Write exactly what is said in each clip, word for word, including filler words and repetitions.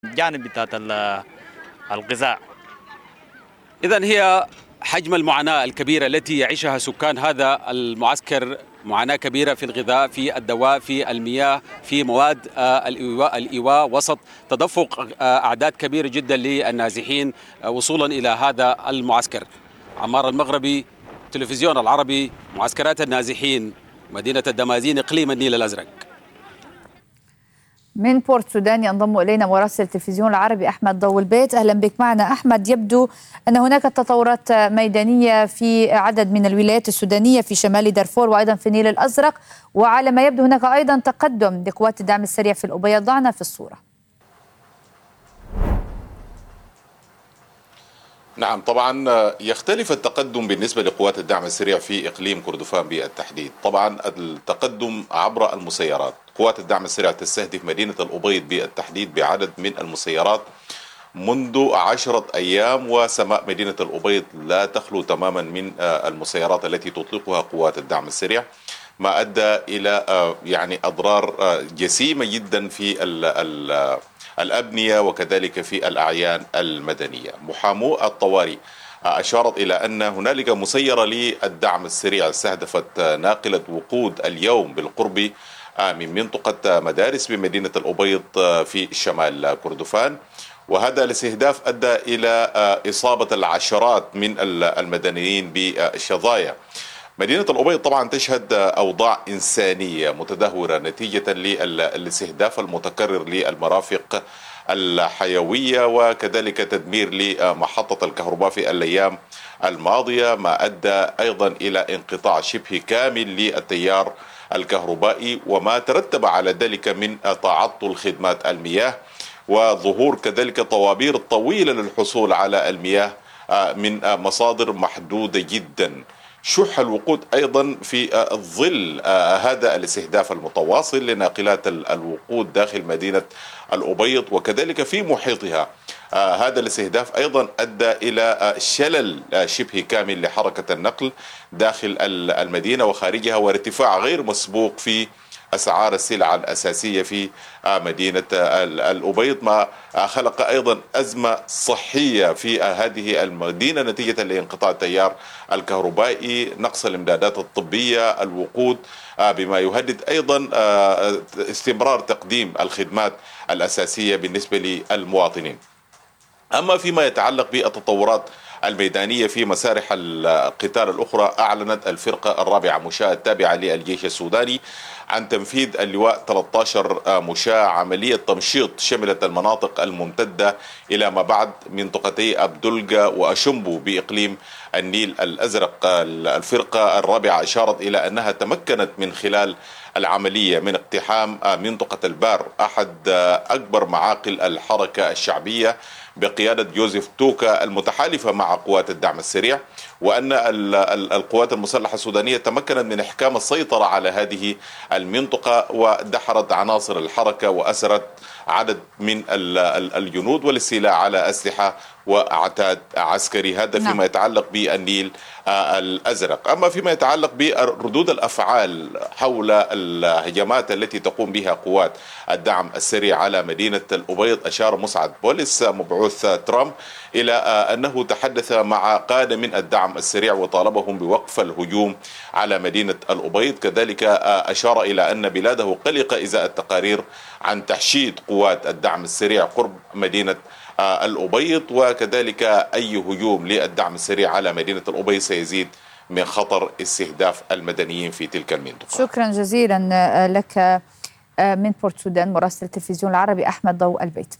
الجانب بتاعت ال- الغذاء. إذن هي حجم المعاناة الكبيرة التي يعيشها سكان هذا المعسكر، معاناة كبيرة في الغذاء، في الدواء، في المياه، في مواد آه، الإيواء الإيواء وسط تدفق آه، أعداد كبيرة جدا للنازحين آه، وصولا إلى هذا المعسكر. عمار المغربي، تلفزيون العربي، معسكرات النازحين، مدينة الدمازين، إقليم النيل الأزرق. من بورت سودان ينضم إلينا مراسل التلفزيون العربي أحمد ضو البيت. أهلا بك معنا أحمد. يبدو أن هناك تطورات ميدانية في عدد من الولايات السودانية في شمال دارفور وأيضا في النيل الأزرق، وعلى ما يبدو هناك أيضا تقدم لقوات الدعم السريع في الأبيض. ضعنا في الصورة. نعم، طبعا يختلف التقدم بالنسبة لقوات الدعم السريع في إقليم كردفان بالتحديد. طبعا التقدم عبر المسيرات، قوات الدعم السريع تستهدف مدينة الأبيض بالتحديد بعدد من المسيرات منذ عشرة أيام، وسماء مدينة الأبيض لا تخلو تماما من المسيرات التي تطلقها قوات الدعم السريع، ما أدى إلى يعني أضرار جسيمة جدا في ال ال الأبنية وكذلك في الأعيان المدنية. محامو الطوارئ أشارت إلى أن هنالك مسيرة للدعم السريع استهدفت ناقلة وقود اليوم بالقرب من منطقة مدارس بمدينة الأبيض في شمال كردفان، وهذا الاستهداف أدى إلى إصابة العشرات من المدنيين بالشظايا. مدينة الأبيض طبعا تشهد أوضاع إنسانية متدهورة نتيجة للاستهداف المتكرر للمرافق الحيوية وكذلك تدمير لمحطة الكهرباء في الأيام الماضية، ما أدى أيضا إلى انقطاع شبه كامل للتيار الكهربائي، وما ترتب على ذلك من تعطل خدمات المياه وظهور كذلك طوابير طويلة للحصول على المياه من مصادر محدودة جدا. شح الوقود أيضا في ظل هذا الاستهداف المتواصل لناقلات الوقود داخل مدينة الأبيض وكذلك في محيطها. هذا الاستهداف أيضا أدى إلى شلل شبه كامل لحركة النقل داخل المدينة وخارجها، وارتفاع غير مسبوق في أسعار السلع الأساسية في مدينة الأبيض، ما خلق أيضا أزمة صحية في هذه المدينة نتيجة لانقطاع التيار الكهربائي، نقص الإمدادات الطبية، الوقود، بما يهدد أيضا استمرار تقديم الخدمات الأساسية بالنسبة للمواطنين. أما فيما يتعلق بالتطورات الميدانية في مسارح القتال الأخرى، أعلنت الفرقة الرابعة مشاة التابعة للجيش السوداني عن تنفيذ اللواء ثلاثة عشر مشاة عملية تمشيط شملت المناطق الممتدة إلى ما بعد منطقتي أبدلقة وأشمبو بإقليم النيل الأزرق. الفرقة الرابعة أشارت إلى أنها تمكنت من خلال العملية من اقتحام منطقة البار، أحد أكبر معاقل الحركة الشعبية بقيادة جوزيف توكا المتحالفة مع قوات الدعم السريع، وأن القوات المسلحة السودانية تمكنت من إحكام السيطرة على هذه المنطقة ودحرت عناصر الحركة وأسرت عدد من الجنود والاستيلاء على أسلحة وأعتاد عسكري. هذا فيما نعم. يتعلق بالنيل الأزرق. أما فيما يتعلق بردود الأفعال حول الهجمات التي تقوم بها قوات الدعم السريع على مدينة الأبيض، أشار مسعد بوليس مبعوث ترامب إلى أنه تحدث مع قادة من الدعم السريع وطالبهم بوقف الهجوم على مدينة الأبيض. كذلك أشار إلى أن بلاده قلقة إزاء التقارير عن تحشيد قوات الدعم السريع قرب مدينة الأبيض، وكذلك أي هجوم للدعم السريع على مدينة الأبيض سيزيد من خطر استهداف المدنيين في تلك المنطقة. شكرا جزيلا لك من بورت سودان مراسل التلفزيون العربي أحمد ضو البيت.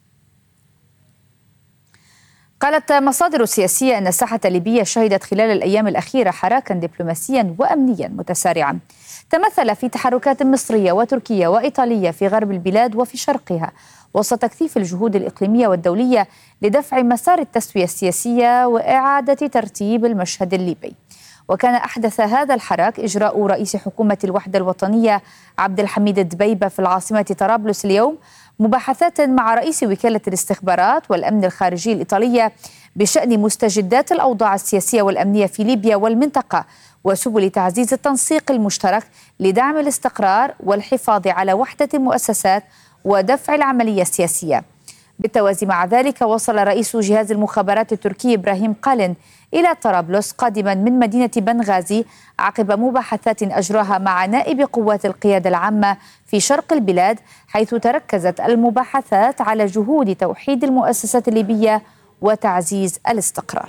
قالت مصادر سياسية أن الساحة الليبية شهدت خلال الأيام الأخيرة حراكا دبلوماسيا وأمنيا متسارعا تمثل في تحركات مصرية وتركية وإيطالية في غرب البلاد وفي شرقها، وسط تكثيف الجهود الإقليمية والدولية لدفع مسار التسوية السياسية وإعادة ترتيب المشهد الليبي. وكان أحدث هذا الحراك إجراء رئيس حكومة الوحدة الوطنية عبد الحميد الدبيبة في العاصمة طرابلس اليوم مباحثات مع رئيس وكالة الاستخبارات والأمن الخارجي الإيطالية بشأن مستجدات الأوضاع السياسية والأمنية في ليبيا والمنطقة وسبل تعزيز التنسيق المشترك لدعم الاستقرار والحفاظ على وحدة المؤسسات ودفع العملية السياسية. بالتوازي مع ذلك، وصل رئيس جهاز المخابرات التركي إبراهيم قالن إلى طرابلس قادما من مدينة بنغازي عقب مباحثات أجراها مع نائب قوات القيادة العامة في شرق البلاد، حيث تركزت المباحثات على جهود توحيد المؤسسات الليبية وتعزيز الاستقرار.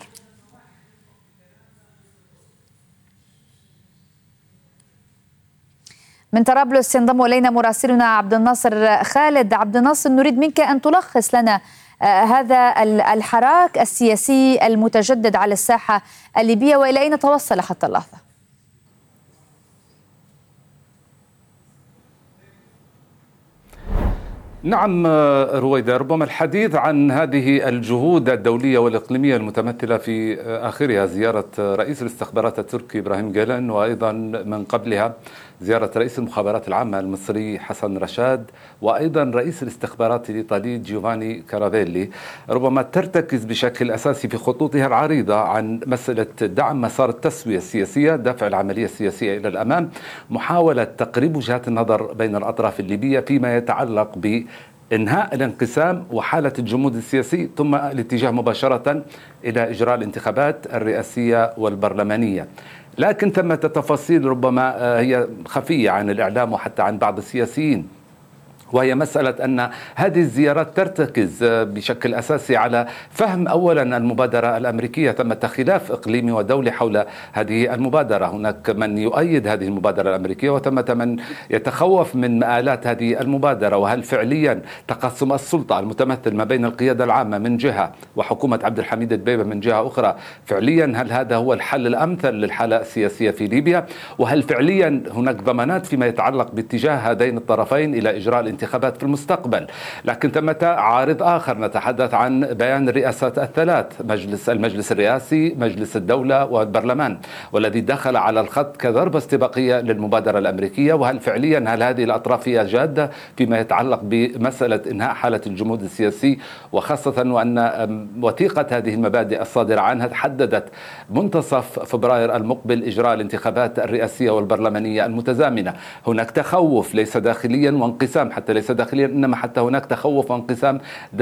من طرابلس ينضم إلينا مراسلنا عبد الناصر خالد. عبد الناصر، نريد منك أن تلخص لنا هذا الحراك السياسي المتجدد على الساحة الليبية وإلى أين توصل حتى اللحظة؟ نعم رويدة، ربما الحديث عن هذه الجهود الدولية والإقليمية المتمثلة في آخرها زيارة رئيس الاستخبارات التركي إبراهيم قالن، وأيضا من قبلها زيارة رئيس المخابرات العامة المصري حسن رشاد، وأيضا رئيس الاستخبارات الإيطالي جيوفاني كارافيلي، ربما ترتكز بشكل أساسي في خطوطها العريضة عن مسألة دعم مسار التسوية السياسية، دفع العملية السياسية إلى الأمام، محاولة تقريب وجهات النظر بين الأطراف الليبية فيما يتعلق ب إنهاء الانقسام وحالة الجمود السياسي، ثم الاتجاه مباشرة إلى إجراء الانتخابات الرئاسية والبرلمانية. لكن ثمة تفاصيل ربما هي خفية عن الإعلام وحتى عن بعض السياسيين، وهي مسألة أن هذه الزيارات ترتكز بشكل أساسي على فهم أولا المبادرة الأمريكية. ثمة خلاف إقليمي ودولي حول هذه المبادرة، هناك من يؤيد هذه المبادرة الأمريكية وثمة من يتخوف من مآلات هذه المبادرة، وهل فعليا تقسم السلطة المتمثل ما بين القيادة العامة من جهة وحكومة عبد الحميد دبيبة من جهة أخرى، فعليا هل هذا هو الحل الأمثل للحالة السياسية في ليبيا؟ وهل فعليا هناك ضمانات فيما يتعلق باتجاه هذين الطرفين إلى إجراء الانتخابات في المستقبل؟ لكن ثمة عارض آخر، نتحدث عن بيان الرئاسات الثلاث، مجلس المجلس الرئاسي، مجلس الدولة والبرلمان، والذي دخل على الخط كضربة استباقية للمبادرة الأمريكية. وهل فعليا هل هذه الأطراف هي جادة فيما يتعلق بمسألة إنهاء حالة الجمود السياسي، وخاصة وأن وثيقة هذه المبادئ الصادرة عنها حددت منتصف فبراير المقبل إجراء الانتخابات الرئاسية والبرلمانية المتزامنة. هناك تخوف ليس داخليا وانقسام، حتى ليس داخليا إنما حتى هناك تخوف وانقسام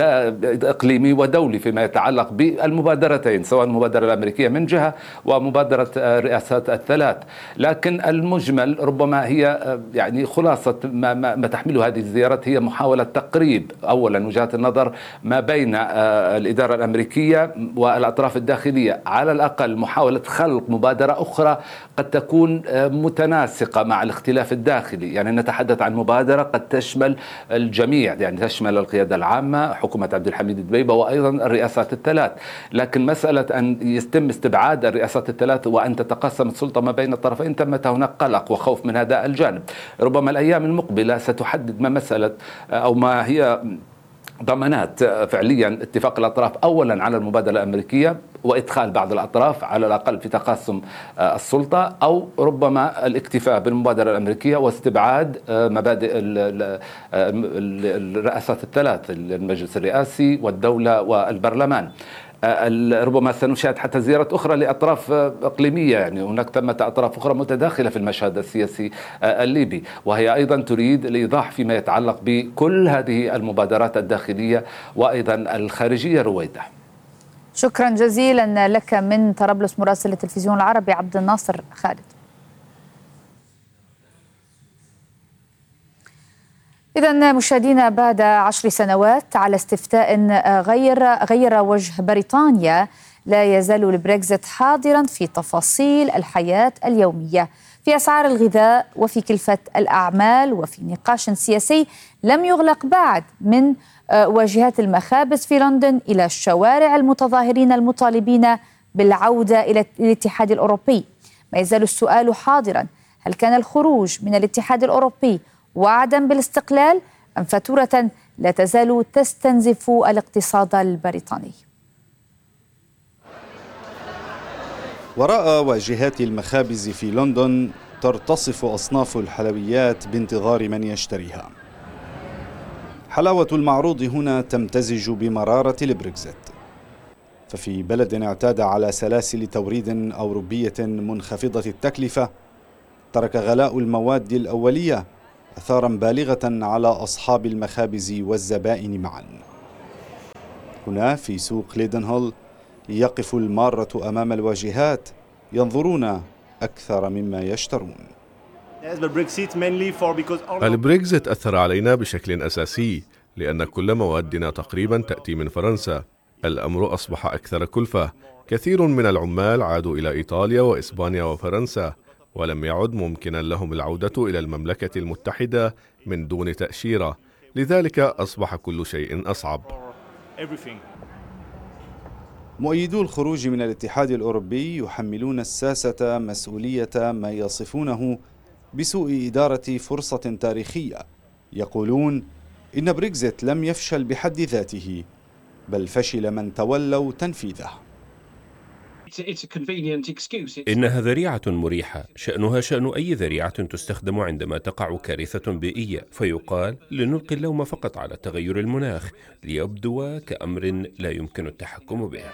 إقليمي ودولي فيما يتعلق بالمبادرتين، سواء المبادرة الأمريكية من جهة ومبادرة الرئاسات الثلاث. لكن المجمل ربما هي يعني خلاصة ما, ما, ما تحمله هذه الزيارات هي محاولة تقريب أولا وجهات النظر ما بين الإدارة الأمريكية والأطراف الداخلية، على الأقل محاولة خلق مبادرة أخرى قد تكون متناسقة مع الاختلاف الداخلي. يعني نتحدث عن مبادرة قد تشمل الجميع، يعني تشمل القيادة العامة، حكومة عبد الحميد دبيبة، وأيضا الرئاسات الثلاث. لكن مسألة أن يتم استبعاد الرئاسات الثلاث وأن تتقسم السلطة ما بين الطرفين، ثمة هناك قلق وخوف من هذا الجانب. ربما الأيام المقبلة ستحدد ما مسألة أو ما هي ضمانات فعليا اتفاق الأطراف أولا على المبادرة الأمريكية وإدخال بعض الأطراف على الأقل في تقاسم السلطة، أو ربما الاكتفاء بالمبادرة الأمريكية واستبعاد مبادئ الرئاسات الثلاث، المجلس الرئاسي والدولة والبرلمان. ربما سنشاهد حتى زيارة أخرى لأطراف إقليمية، يعني هناك ثمة أطراف أخرى متداخلة في المشهد السياسي الليبي، وهي أيضا تريد الإيضاح فيما يتعلق بكل هذه المبادرات الداخلية وأيضا الخارجية. رويدة، شكرا جزيلا لك من طرابلس مراسل التلفزيون العربي عبد الناصر خالد. إذا مشاهدينا، بعد عشر سنوات على استفتاء غير غير وجه بريطانيا، لا يزال البريكزيت حاضرا في تفاصيل الحياة اليومية، في أسعار الغذاء وفي كلفة الأعمال، وفي نقاش سياسي لم يغلق بعد، من واجهات المخابز في لندن إلى شوارع المتظاهرين المطالبين بالعودة إلى الاتحاد الأوروبي. ما يزال السؤال حاضرا: هل كان الخروج من الاتحاد الأوروبي وعدا بالاستقلال أم فاتورة لا تزال تستنزف الاقتصاد البريطاني؟ وراء واجهات المخابز في لندن ترتصف أصناف الحلويات بانتظار من يشتريها. حلاوة المعروض هنا تمتزج بمرارة البريكزيت، ففي بلد اعتاد على سلاسل توريد أوروبية منخفضة التكلفة، ترك غلاء المواد الأولية أثارا بالغة على أصحاب المخابز والزبائن معا. هنا في سوق ليدنهول يقف المارة أمام الواجهات ينظرون أكثر مما يشترون. البريكزيت أثر علينا بشكل أساسي لأن كل موادنا تقريبا تأتي من فرنسا. الأمر أصبح أكثر كلفة. كثير من العمال عادوا إلى إيطاليا وإسبانيا وفرنسا، ولم يعد ممكنا لهم العودة إلى المملكة المتحدة من دون تأشيرة، لذلك أصبح كل شيء أصعب. مؤيدو الخروج من الاتحاد الأوروبي يحملون الساسة مسؤولية ما يصفونه بسوء إدارة فرصة تاريخية. يقولون إن بريكزيت لم يفشل بحد ذاته، بل فشل من تولوا تنفيذه. إنها ذريعة مريحة، شأنها شأن أي ذريعة تستخدم عندما تقع كارثة بيئية، فيقال لنلقي اللوم فقط على تغير المناخ ليبدو كأمر لا يمكن التحكم به.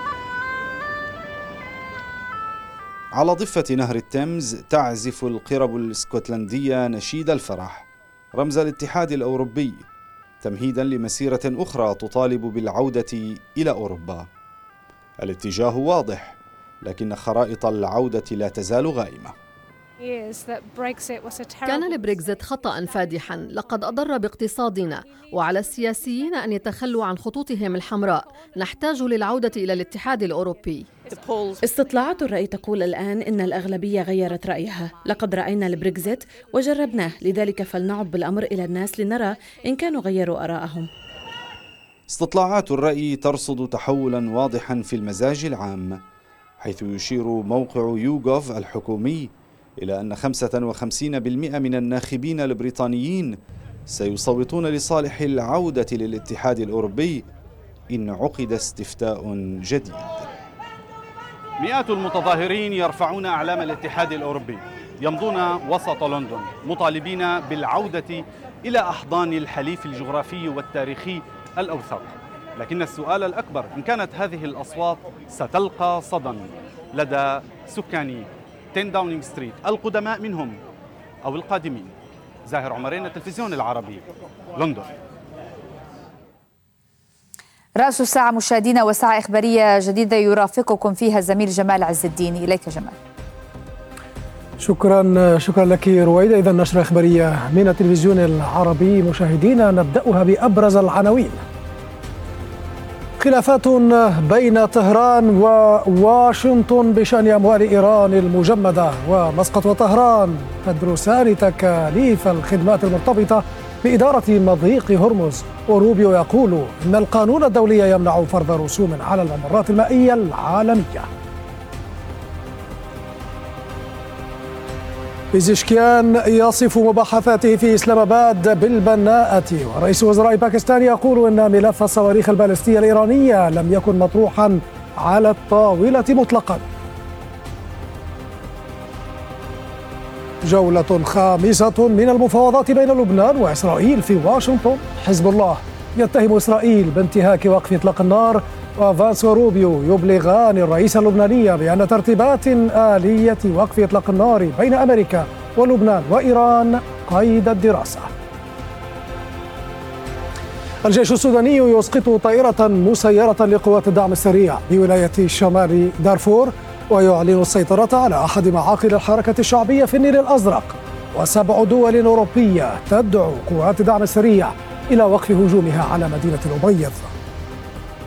على ضفة نهر التيمز تعزف القرب الاسكتلندية نشيد الفرح رمز الاتحاد الأوروبي، تمهيدا لمسيرة أخرى تطالب بالعودة إلى أوروبا. الاتجاه واضح، لكن خرائط العودة لا تزال غائمة. كان البريكزيت خطأ فادحا، لقد أضر باقتصادنا، وعلى السياسيين أن يتخلوا عن خطوطهم الحمراء. نحتاج للعودة إلى الاتحاد الأوروبي. استطلاعات الرأي تقول الآن إن الأغلبية غيرت رأيها. لقد رأينا البريكزيت وجربناه، لذلك فلنعد بالأمر إلى الناس لنرى إن كانوا غيروا آراءهم. استطلاعات الرأي ترصد تحولا واضحا في المزاج العام، حيث يشير موقع يوغوف الحكومي إلى أن خمسة وخمسين بالمئة من الناخبين البريطانيين سيصوتون لصالح العودة للاتحاد الأوروبي إن عقد استفتاء جديد. مئات المتظاهرين يرفعون أعلام الاتحاد الأوروبي، يمضون وسط لندن مطالبين بالعودة إلى أحضان الحليف الجغرافي والتاريخي الأوثق. لكن السؤال الأكبر، إن كانت هذه الأصوات ستلقى صدى لدى سكان عشرة داونينغ ستريت القدماء منهم أو القادمين. زاهر عمرين، التلفزيون العربي، لندن. رأس الساعة مشاهدينا، وساعة إخبارية جديدة يرافقكم فيها الزميل جمال عز الدين. إليك جمال. شكرا شكرا لك رويدة. إذا نشرة إخبارية من التلفزيون العربي مشاهدينا، نبدأها بأبرز العناوين. خلافات بين طهران وواشنطن بشأن أموال إيران المجمدة، ومسقط وطهران تدرسان تكاليف الخدمات المرتبطة بإدارة مضيق هرمز، وروبيو يقول إن القانون الدولي يمنع فرض رسوم على الممرات المائية العالمية. بيزشكيان يصف مباحثاته في إسلام آباد بالبناءة، ورئيس وزراء باكستان يقول إن ملف الصواريخ البالستية الإيرانية لم يكن مطروحا على الطاولة مطلقا. جولة خامسة من المفاوضات بين لبنان وإسرائيل في واشنطن. حزب الله يتهم إسرائيل بانتهاك وقف إطلاق النار، وفانس وروبيو يبلغان الرئيس اللبناني بأن ترتيبات آلية وقف إطلاق النار بين أمريكا ولبنان وإيران قيد الدراسة. الجيش السوداني يسقط طائرة مسيرة لقوات الدعم السريع بولاية شمال دارفور، ويعلن السيطرة على أحد معاقل الحركة الشعبية في النيل الأزرق. وسبع دول أوروبية تدعو قوات الدعم السريع إلى وقف هجومها على مدينة الأبيض.